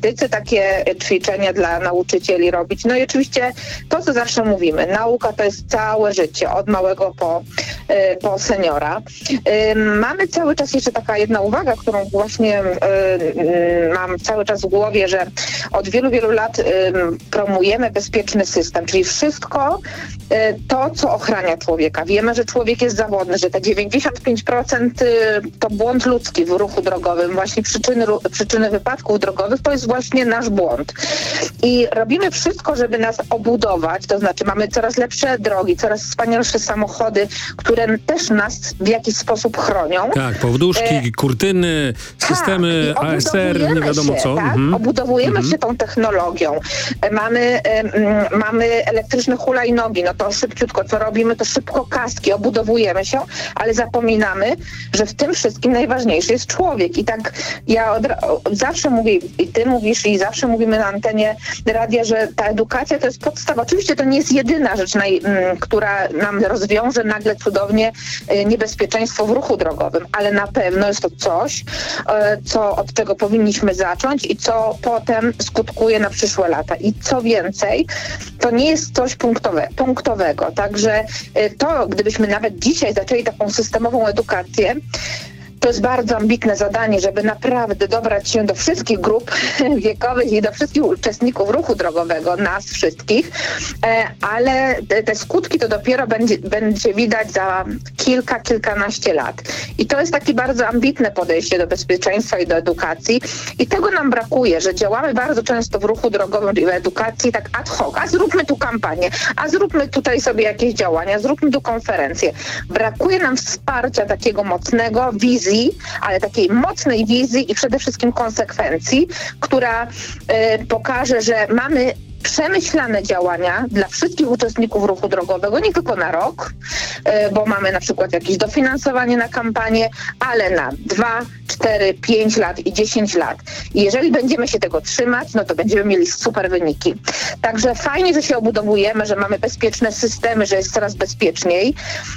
praktyce takie ćwiczenia dla nauczycieli robić. No i oczywiście to, co zawsze mówimy, nauka to jest całe życie, od małego po seniora. Mamy cały czas jeszcze taka jedna uwaga, którą właśnie mam cały czas w głowie, że od wielu, wielu lat promujemy bezpieczny system, czyli wszystko to, co ochrania człowieka. Wiemy, że człowiek jest zawodny, że te 95% to błąd ludzki w ruchu drogowym, właśnie przyczyny wypadków drogowych, to jest właśnie nasz błąd. I robimy wszystko, żeby nas obudować, to znaczy mamy coraz lepsze drogi, coraz wspanialsze samochody, które też nas w jakiś sposób chronią. Tak, powódłuszki, kurtyny, systemy ASR, nie wiadomo się, co. Tak? Obudowujemy się tą technologią. Mamy elektryczne hulajnogi, no to szybciutko co robimy, to szybko kaski, obudowujemy się, ale zapominamy, że w tym wszystkim najważniejszy jest człowiek. I tak ja zawsze mówię, i ty mówisz, i zawsze mówimy na antenie radia, że ta edukacja to jest podstawa. Oczywiście to nie jest jedyna rzecz, która nam rozwiąże nagle cudownie niebezpieczeństwo w ruchu drogowym, ale na pewno jest to coś, od czego powinniśmy zacząć i co potem skutkuje na przyszłe lata. I co więcej, to nie jest coś punktowego. Także to, gdybyśmy nawet dzisiaj zaczęli taką systemową edukację, to jest bardzo ambitne zadanie, żeby naprawdę dobrać się do wszystkich grup wiekowych i do wszystkich uczestników ruchu drogowego, nas wszystkich, ale te skutki to dopiero będzie widać za kilkanaście lat. I to jest takie bardzo ambitne podejście do bezpieczeństwa i do edukacji i tego nam brakuje, że działamy bardzo często w ruchu drogowym i w edukacji tak ad hoc, a zróbmy tu kampanię, a zróbmy tutaj sobie jakieś działania, zróbmy tu konferencję. Brakuje nam wsparcia takiego mocnego, wizji, ale takiej mocnej wizji i przede wszystkim konsekwencji, która pokaże, że mamy przemyślane działania dla wszystkich uczestników ruchu drogowego, nie tylko na rok, bo mamy na przykład jakieś dofinansowanie na kampanię, ale na 2, 4, 5 lat i 10 lat. I jeżeli będziemy się tego trzymać, no to będziemy mieli super wyniki. Także fajnie, że się obudowujemy, że mamy bezpieczne systemy, że jest coraz bezpieczniej,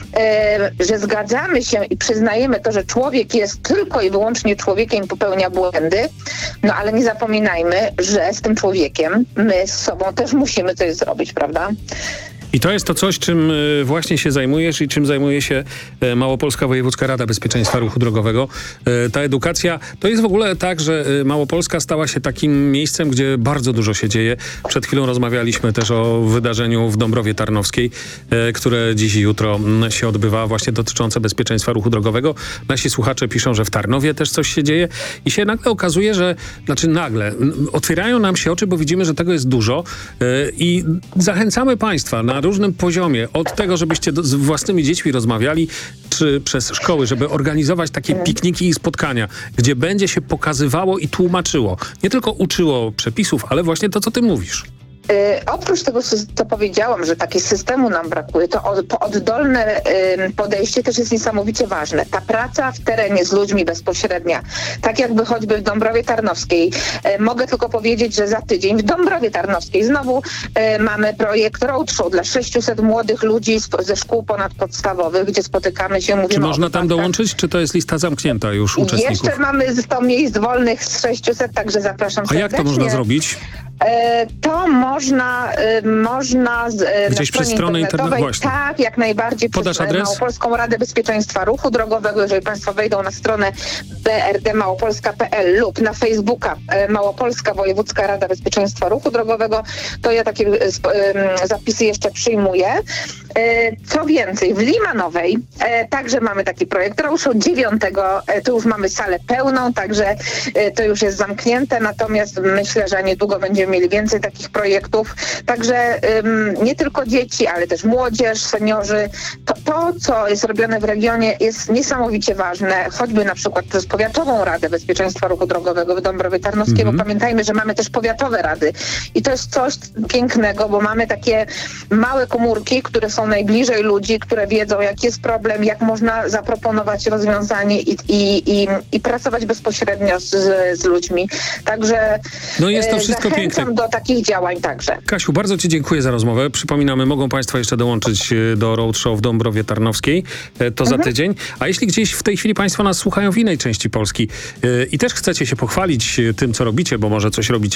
że zgadzamy się i przyznajemy to, że człowiek jest tylko i wyłącznie człowiekiem i popełnia błędy, no ale nie zapominajmy, że z tym człowiekiem my z sobą też musimy coś zrobić, prawda? I to jest to coś, czym właśnie się zajmujesz i czym zajmuje się Małopolska Wojewódzka Rada Bezpieczeństwa Ruchu Drogowego. Ta edukacja, to jest w ogóle tak, że Małopolska stała się takim miejscem, gdzie bardzo dużo się dzieje. Przed chwilą rozmawialiśmy też o wydarzeniu w Dąbrowie Tarnowskiej, które dziś i jutro się odbywa, właśnie dotyczące bezpieczeństwa ruchu drogowego. Nasi słuchacze piszą, że w Tarnowie też coś się dzieje i się nagle okazuje, że, otwierają nam się oczy, bo widzimy, że tego jest dużo i zachęcamy Państwa na różnym poziomie, od tego, żebyście z własnymi dziećmi rozmawiali, czy przez szkoły, żeby organizować takie pikniki i spotkania, gdzie będzie się pokazywało i tłumaczyło. Nie tylko uczyło przepisów, ale właśnie to, co ty mówisz. Oprócz tego, co powiedziałam, że takiego systemu nam brakuje, to oddolne podejście też jest niesamowicie ważne. Ta praca w terenie z ludźmi bezpośrednia, tak jakby choćby w Dąbrowie Tarnowskiej. Mogę tylko powiedzieć, że za tydzień w Dąbrowie Tarnowskiej znowu mamy projekt Roadshow dla 600 młodych ludzi ze szkół ponadpodstawowych, gdzie spotykamy się, mówimy. Czy można tam dołączyć, czy to jest lista zamknięta już uczestników? Jeszcze mamy 100 miejsc wolnych z 600, także zapraszam serdecznie. A jak to można zrobić? To można gdzieś przez stronę internetową. Tak, jak najbardziej. Podasz przez adres? Małopolską Radę Bezpieczeństwa Ruchu Drogowego. Jeżeli Państwo wejdą na stronę brdmałopolska.pl lub na Facebooka Małopolska Wojewódzka Rada Bezpieczeństwa Ruchu Drogowego, to ja takie zapisy jeszcze przyjmuję. Co więcej, w Limanowej także mamy taki projekt Roadshow 9. Tu już mamy salę pełną, także to już jest zamknięte, natomiast myślę, że niedługo będziemy mieli więcej takich projektów. Także nie tylko dzieci, ale też młodzież, seniorzy. To, co jest robione w regionie, jest niesamowicie ważne, choćby na przykład przez Powiatową Radę Bezpieczeństwa Ruchu Drogowego w Dąbrowie Tarnowskiej, bo pamiętajmy, że mamy też powiatowe rady i to jest coś pięknego, bo mamy takie małe komórki, które są najbliżej ludzi, które wiedzą, jaki jest problem, jak można zaproponować rozwiązanie i pracować bezpośrednio z ludźmi. Także no jest to wszystko piękne. Do takich działań także. Kasiu, bardzo ci dziękuję za rozmowę. Przypominamy, mogą Państwo jeszcze dołączyć do Roadshow w Dąbrowie Tarnowskiej. To za tydzień. A jeśli gdzieś w tej chwili Państwo nas słuchają w innej części Polski i też chcecie się pochwalić tym, co robicie, bo może coś robicie